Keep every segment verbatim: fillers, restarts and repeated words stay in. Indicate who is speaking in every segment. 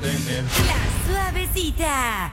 Speaker 1: tener.
Speaker 2: La Suavecita.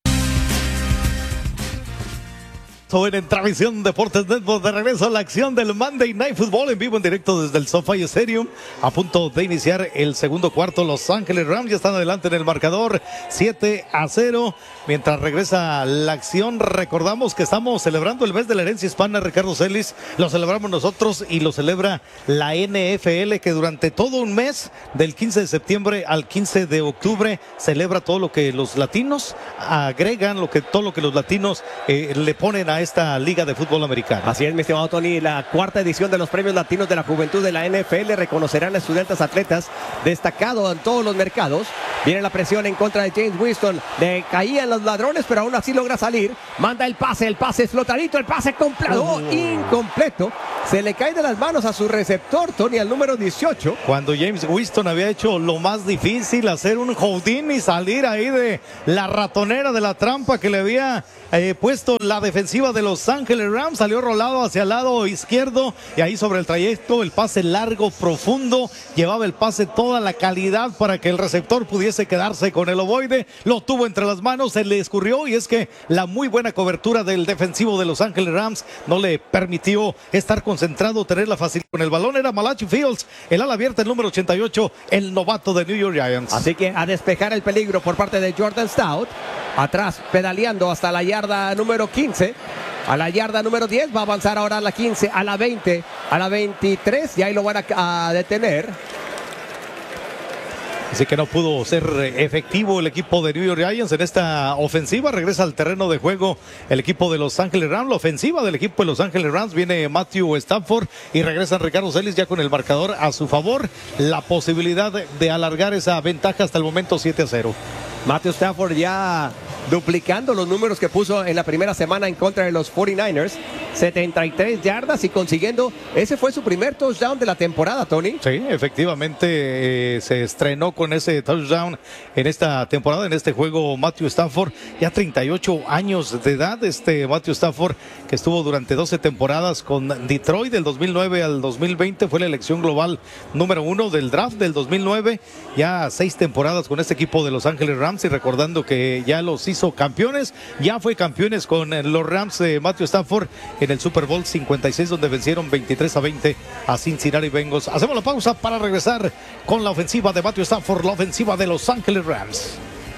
Speaker 3: En Entravisión Deportes Network, de regreso a la acción del Monday Night Football en vivo en directo desde el SoFi Stadium, a punto de iniciar el segundo cuarto. Los Ángeles Rams ya están adelante en el marcador, siete a cero. Mientras regresa la acción, recordamos que estamos celebrando el mes de la herencia hispana. Ricardo Celis, lo celebramos nosotros y lo celebra la N F L, que durante todo un mes, del quince de septiembre al quince de octubre, celebra todo lo que los latinos agregan, lo que todo lo que los latinos eh, le ponen a esta liga de fútbol americano.
Speaker 4: Así es, mi estimado Tony, la cuarta edición de los premios latinos de la juventud de la N F L reconocerán a estudiantes atletas destacados en todos los mercados. Viene la presión en contra de James Winston, le caían los ladrones, pero aún así logra salir, manda el pase, el pase es flotadito, el pase completo, oh. incompleto, se le cae de las manos a su receptor, Tony, al número dieciocho.
Speaker 3: Cuando James Winston había hecho lo más difícil, hacer un holding y salir ahí de la ratonera de la trampa que le había eh, puesto la defensiva de Los Ángeles Rams, salió rolado hacia el lado izquierdo y ahí sobre el trayecto, el pase largo, profundo, llevaba el pase toda la calidad para que el receptor pudiese quedarse con el ovoide, lo tuvo entre las manos, se le escurrió, y es que la muy buena cobertura del defensivo de Los Ángeles Rams no le permitió estar concentrado, tener la facilidad con el balón. Era Malachi Fields, el ala abierta, el número ochenta y ocho, el novato de New York Giants.
Speaker 4: Así que a despejar el peligro por parte de Jordan Stout, atrás pedaleando hasta la yarda número quince, a la yarda número diez, va a avanzar ahora a la quince, a la veinte, a la veintitrés, y ahí lo van a, a detener.
Speaker 3: Así que no pudo ser efectivo el equipo de New York Giants en esta ofensiva. Regresa al terreno de juego el equipo de Los Ángeles Rams. La ofensiva del equipo de Los Ángeles Rams, viene Matthew Stafford y regresa Ricardo Celis ya con el marcador a su favor. La posibilidad de alargar esa ventaja hasta el momento, siete a cero.
Speaker 4: Matthew Stafford ya duplicando los números que puso en la primera semana en contra de los cuarenta y nueve ers, setenta y tres yardas y consiguiendo, ese fue su primer touchdown de la temporada, Tony.
Speaker 3: Sí, efectivamente eh, se estrenó con ese touchdown en esta temporada, en este juego Matthew Stafford, ya treinta y ocho años de edad, este Matthew Stafford, que estuvo durante doce temporadas con Detroit del dos mil nueve al dos mil veinte, fue la elección global número uno del draft del dos mil nueve, ya seis temporadas con este equipo de Los Ángeles Rams, y recordando que ya los hizo campeones, ya fue campeones con los Rams de Matthew Stafford en el Super Bowl cincuenta y seis, donde vencieron veintitrés a veinte a Cincinnati Bengals. Hacemos la pausa para regresar con la ofensiva de Matthew Stafford, la ofensiva de Los Ángeles Rams.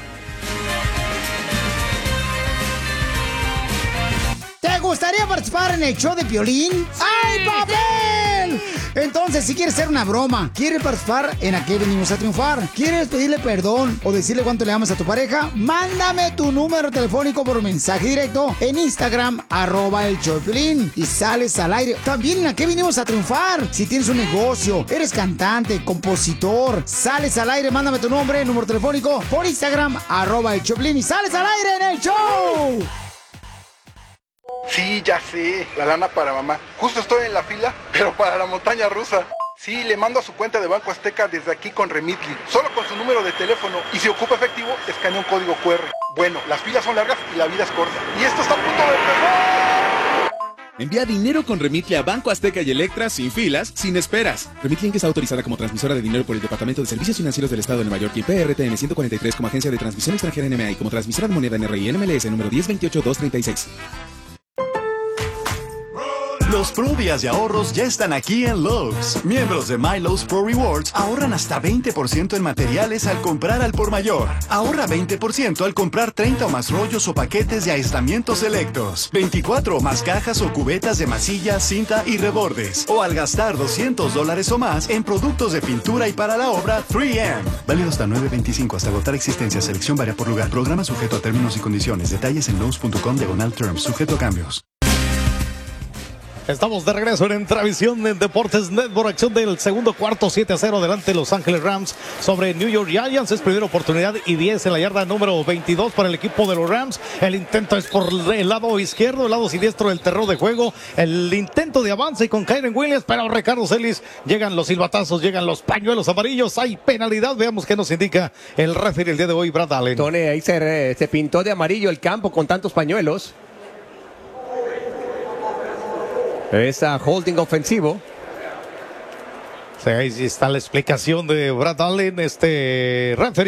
Speaker 5: ¿Te gustaría participar en el show de Piolín? ¡Ay, papel! Entonces, si quieres hacer una broma, quieres participar en ¿A qué venimos a triunfar?, quieres pedirle perdón o decirle cuánto le amas a tu pareja, mándame tu número telefónico por mensaje directo en Instagram, arroba el show de Piolín, y sales al aire. También en ¿A qué venimos a triunfar? Si tienes un negocio, eres cantante, compositor, sales al aire, mándame tu nombre, número telefónico por Instagram, arroba el show de Piolín, y sales al aire en el show.
Speaker 6: Sí, ya sé, la lana para mamá. Justo estoy en la fila, pero para la montaña rusa. Sí, le mando a su cuenta de Banco Azteca desde aquí con Remitly, solo con su número de teléfono, y si ocupa efectivo, escanea un código cu erre. Bueno, las filas son largas y la vida es corta. Y esto está a punto de empezar.
Speaker 7: Envía dinero con Remitly a Banco Azteca y Electra sin filas, sin esperas. Remitly Inc está autorizada como transmisora de dinero por el Departamento de Servicios Financieros del Estado de Nueva York y P R T N ciento cuarenta y tres como agencia de transmisión extranjera N M A y como transmisora de moneda N R I N M L S número diez veintiocho dos treinta y seis.
Speaker 8: Los Pro Días de ahorros ya están aquí en Lowe's. Miembros de MyLowe's Pro Rewards ahorran hasta veinte por ciento en materiales al comprar al por mayor. Ahorra veinte por ciento al comprar treinta o más rollos o paquetes de aislamientos selectos, veinticuatro o más cajas o cubetas de masilla, cinta y rebordes. O al gastar doscientos dólares o más en productos de pintura y para la obra tres eme. Válido hasta nueve veinticinco hasta agotar existencia. Selección varía por lugar. Programa sujeto a términos y condiciones. Detalles en lowes punto com diagonal terms. Sujeto a cambios.
Speaker 3: Estamos de regreso en Entravisión en Deportes Network, acción del segundo cuarto, siete a cero delante Los Ángeles Rams sobre New York Giants. Es primera oportunidad y diez en la yarda número veintidós para el equipo de los Rams. El intento es por el lado izquierdo, el lado siniestro del terreno de juego. El intento de avance con Kyren Williams, pero Ricardo Celis, llegan los silbatazos, llegan los pañuelos amarillos. Hay penalidad, veamos qué nos indica el referee el día de hoy, Brad Allen.
Speaker 4: Tony, ahí se, se pintó de amarillo el campo con tantos pañuelos. Esa holding ofensivo.
Speaker 3: Sí, ahí está la explicación de Brad Allen, este referee,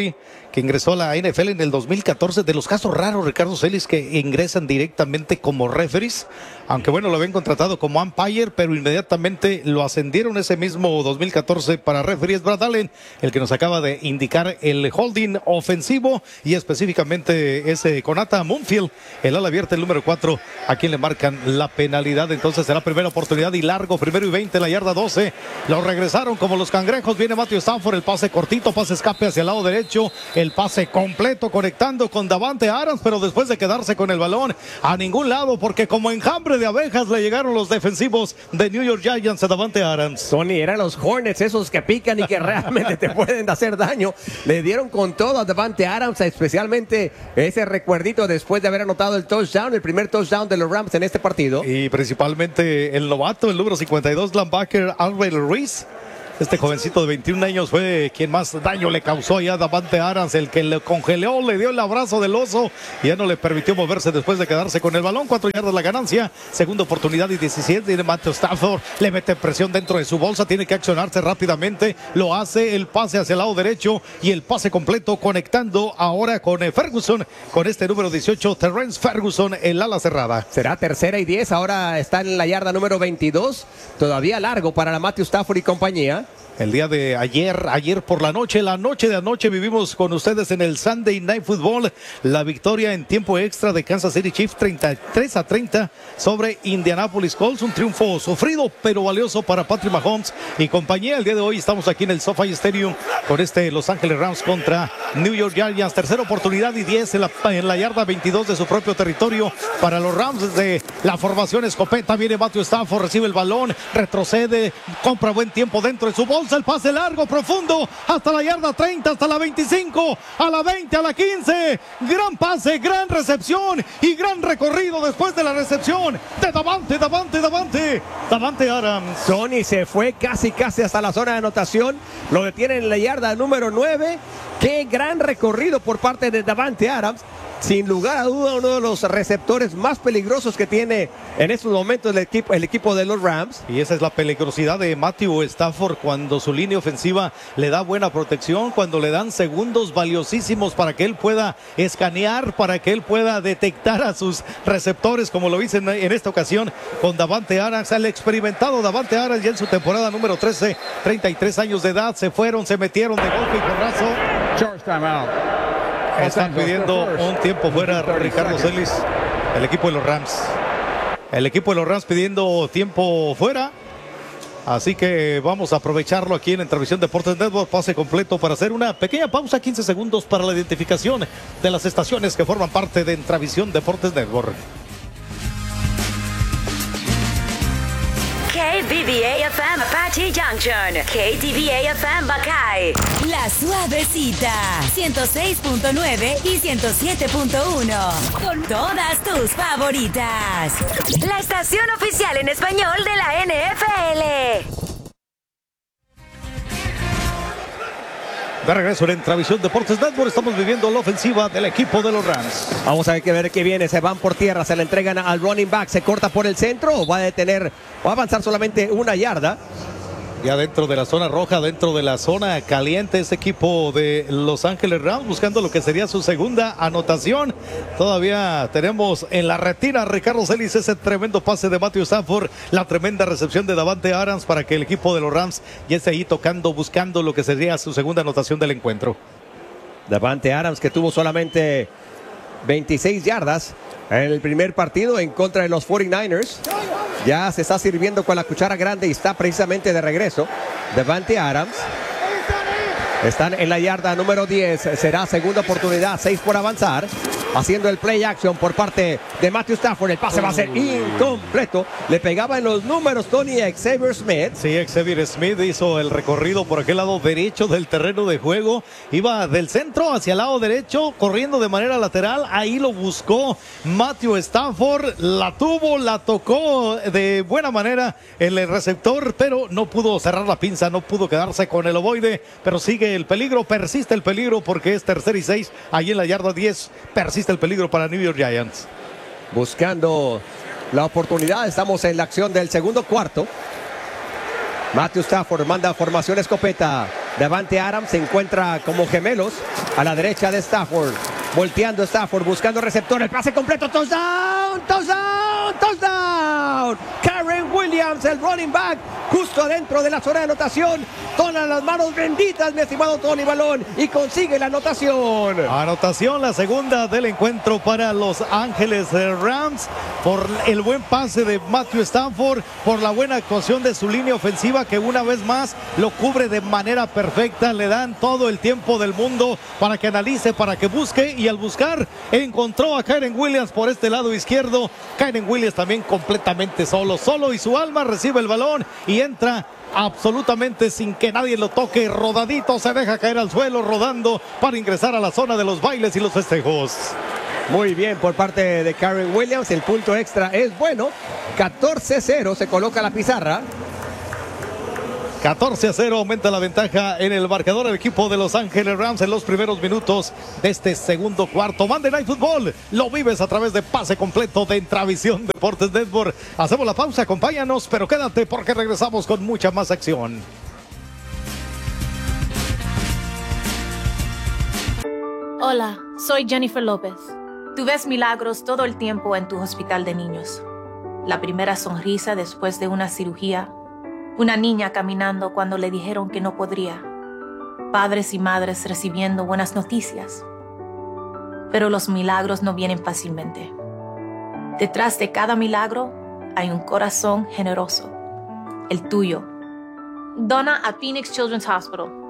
Speaker 3: que ingresó a la N F L en el dos mil catorce, de los casos raros, Ricardo Celis, que ingresan directamente como referees, aunque bueno, lo habían contratado como umpire, pero inmediatamente lo ascendieron ese mismo dos mil catorce para referees. Brad Allen, el que nos acaba de indicar el holding ofensivo, y específicamente ese Konata Moonfield, el ala abierta, el número cuatro, a quien le marcan la penalidad. Entonces será primera oportunidad y largo, primero y veinte, la yarda doce. Lo regresaron como los cangrejos. Viene Matthew Stafford, el pase cortito, pase escape hacia el lado derecho, el pase completo conectando con Davante Adams, pero después de quedarse con el balón a ningún lado, porque como enjambre de abejas le llegaron los defensivos de New York Giants a Davante Adams.
Speaker 4: Tony, eran los Hornets esos que pican y que realmente te pueden hacer daño. Le dieron con todo a Davante Adams, especialmente ese recuerdito después de haber anotado el touchdown, el primer touchdown de los Rams en este partido.
Speaker 3: Y principalmente el novato, el número cincuenta y dos, linebacker Albert Ruiz. Este jovencito de veintiún años fue quien más daño le causó ya a Davante Adams, el que le congeló, le dio el abrazo del oso y ya no le permitió moverse después de quedarse con el balón. Cuatro yardas la ganancia, segunda oportunidad y diecisiete. Tiene Matthew Stafford, le mete presión dentro de su bolsa, tiene que accionarse rápidamente, lo hace, el pase hacia el lado derecho y el pase completo conectando ahora con Ferguson, con este número dieciocho, Terrence Ferguson, el ala cerrada.
Speaker 4: Será tercera y diez, ahora está en la yarda número veintidós, todavía largo para la Matthew Stafford y compañía.
Speaker 3: El día de ayer, ayer por la noche, la noche de anoche vivimos con ustedes en el Sunday Night Football la victoria en tiempo extra de Kansas City Chiefs treinta y tres a treinta sobre Indianapolis Colts. Un triunfo sufrido pero valioso para Patrick Mahomes y compañía. El día de hoy estamos aquí en el SoFi Stadium con este Los Ángeles Rams contra New York Giants. Tercera oportunidad y diez en la, en la yarda veintidós de su propio territorio para los Rams. Desde la formación escopeta viene Matthew Stafford, recibe el balón, retrocede, compra buen tiempo dentro de su bolsa. El pase largo, profundo, hasta la yarda treinta, hasta la veinticinco, a la veinte, a la quince. Gran pase, gran recepción y gran recorrido después de la recepción de Davante, Davante, Davante, Davante Adams.
Speaker 4: Tony se fue casi, casi hasta la zona de anotación. Lo detiene en la yarda número nueve. Qué gran recorrido por parte de Davante Adams. Sin lugar a duda, uno de los receptores más peligrosos que tiene en estos momentos el equipo, el equipo de los Rams.
Speaker 3: Y esa es la peligrosidad de Matthew Stafford, cuando su línea ofensiva le da buena protección, cuando le dan segundos valiosísimos para que él pueda escanear, para que él pueda detectar a sus receptores, como lo hizo en, en esta ocasión con Davante Adams. El experimentado Davante Adams ya en su temporada número trece, treinta y tres años de edad, se fueron, se metieron de golpe y porrazo.
Speaker 1: Charge timeout.
Speaker 3: Están pidiendo un tiempo fuera, Ricardo Celis, el equipo de los Rams. El equipo de los Rams pidiendo tiempo fuera. Así que vamos a aprovecharlo aquí en Entrevisión Deportes Network. Pase completo para hacer una pequeña pausa, quince segundos para la identificación de las estaciones que forman parte de Entrevisión Deportes Network.
Speaker 2: K B B A F M Apache Junction, K T V A F M Buckeye, La Suavecita, ciento seis punto nueve y ciento siete punto uno, con todas tus favoritas. La estación oficial en español de la N F L.
Speaker 3: De regreso en Entrevisión Deportes Network, estamos viviendo la ofensiva del equipo de los Rams.
Speaker 4: Vamos a ver qué ver qué viene. Se van por tierra, se le entregan al running back, se corta por el centro o va a detener, va a avanzar solamente una yarda.
Speaker 3: Ya dentro de la zona roja, dentro de la zona caliente, este equipo de Los Ángeles Rams buscando lo que sería su segunda anotación. Todavía tenemos en la retina, Ricardo Celis, ese tremendo pase de Matthew Stafford, la tremenda recepción de Davante Adams para que el equipo de los Rams ya esté ahí tocando, buscando lo que sería su segunda anotación del encuentro.
Speaker 4: Davante Adams, que tuvo solamente veintiséis yardas en el primer partido en contra de los cuarenta y nueve ers. Ya se está sirviendo con la cuchara grande y está precisamente de regreso Davante Adams. Están en la yarda número diez. Será segunda oportunidad, seis por avanzar. Haciendo el play action por parte de Matthew Stafford. El pase va a ser incompleto. Le pegaba en los números Tony a Xavier Smith.
Speaker 3: Sí, Xavier Smith hizo el recorrido por aquel lado derecho del terreno de juego. Iba del centro hacia el lado derecho, corriendo de manera lateral. Ahí lo buscó Matthew Stafford. La tuvo, la tocó de buena manera el receptor, pero no pudo cerrar la pinza, no pudo quedarse con el ovoide. Pero sigue el peligro, persiste el peligro porque es tercera y seis. Ahí en la yarda diez persiste el peligro para New York Giants.
Speaker 4: Buscando la oportunidad, estamos en la acción del segundo cuarto. Matthew Stafford manda formación escopeta. Davante Adams se encuentra como gemelos a la derecha de Stafford. Volteando Stafford, buscando receptor. El pase completo. Touchdown, touchdown, touchdown. Karen Williams, el running back, justo adentro de la zona de anotación. Toma las manos benditas, mi estimado Tony Balón, y consigue la anotación.
Speaker 3: Anotación, la segunda del encuentro para Los Ángeles Rams, por el buen pase de Matthew Stafford, por la buena actuación de su línea ofensiva, que una vez más lo cubre de manera perfecta. Le dan todo el tiempo del mundo para que analice, para que busque, y al buscar encontró a Kyren Williams por este lado izquierdo. Kyren Williams también completamente solo, solo y su alma, recibe el balón y entra absolutamente sin que nadie lo toque, rodadito, se deja caer al suelo, rodando para ingresar a la zona de los bailes y los festejos.
Speaker 4: Muy bien por parte de Kyren Williams, el punto extra es bueno. catorce cero se coloca la pizarra.
Speaker 3: catorce a cero aumenta la ventaja en el marcador el equipo de Los Ángeles Rams en los primeros minutos de este segundo cuarto. Monday Night Football, lo vives a través de pase completo de Intravisión Deportes Network. Hacemos la pausa, acompáñanos, pero quédate porque regresamos con mucha más acción.
Speaker 1: Hola, soy Jennifer López. Tú ves milagros todo el tiempo en tu hospital de niños. La primera sonrisa después de una cirugía. Una niña caminando cuando le dijeron que no podría. Padres y madres recibiendo buenas noticias. Pero los milagros no vienen fácilmente. Detrás de cada milagro hay un corazón generoso. El tuyo. Dona a Phoenix Children's Hospital.